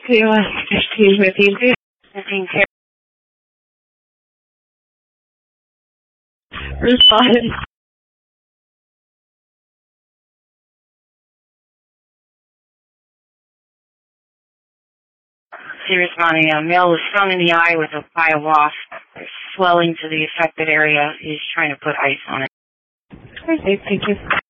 215 with you. 15 care. Respond. She responding, a male was stung in the eye with by a wasp. There's swelling to the affected area. He's trying to put ice on it. Okay, thank you.